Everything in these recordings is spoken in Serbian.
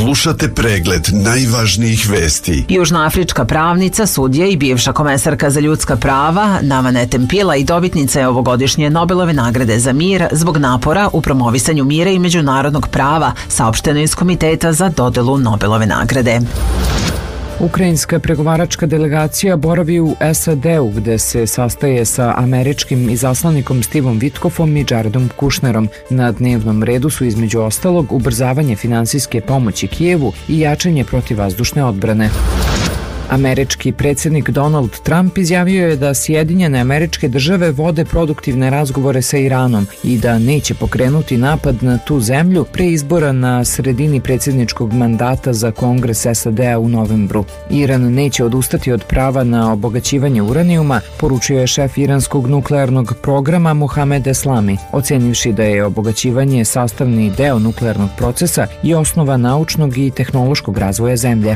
Slušate pregled najvažnijih vesti. Južnoafrička pravnica, sudija i bivša komesarka za ljudska prava Navanete Mpila i dobitnica je ovogodišnje Nobelove nagrade za mir zbog napora u promovisanju mira i međunarodnog prava, saopšteno iz Komiteta za dodelu Nobelove nagrade. Ukrajinska pregovaračka delegacija boravi u SAD-u gde se sastaje sa američkim izaslanikom Stevom Witkofom i Jaredom Kushnerom. Na dnevnom redu su između ostalog ubrzavanje finansijske pomoći Kijevu i jačanje protivvazdušne odbrane. Američki predsjednik Donald Trump izjavio je da Sjedinjene Američke Države vode produktivne razgovore sa Iranom i da neće pokrenuti napad na tu zemlju pre izbora na sredini predsjedničkog mandata za Kongres SAD-a u novembru. Iran neće odustati od prava na obogaćivanje uranijuma, poručio je šef iranskog nuklearnog programa Mohamed Eslami, ocenivši da je obogaćivanje sastavni deo nuklearnog procesa i osnova naučnog i tehnološkog razvoja zemlje.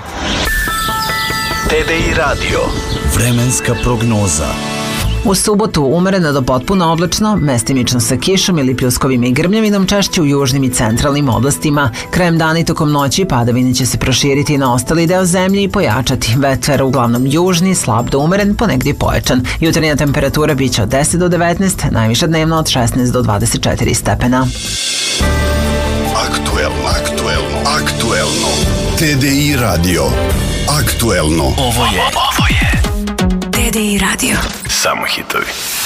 TDI Radio. Vremenska prognoza. U subotu umereno do potpuno oblačno, mestimično sa kišom ili pljuskovima i grmljavinom, češće u južnim i centralnim oblastima. Krajem dana i tokom noći padavine će se proširiti na ostali deo zemlje i pojačati. Vetar uglavnom južni, slab do umeren, ponegdje pojačan. Jutarnja temperatura biće od 10 do 19, najviša dnevno od 16 do 24 stepena. Aktuelno. TDI Radio. Aktuelno. Ovo je TDI Radio. Samo hitovi.